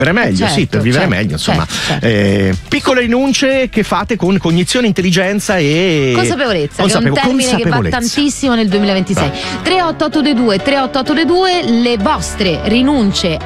vivere meglio, sì, per vivere meglio, insomma. Piccole rinunce che fate con cognizione, intelligenza e consapevolezza, che è un termine che va tantissimo nel 2026. 38822 le vostre rinunce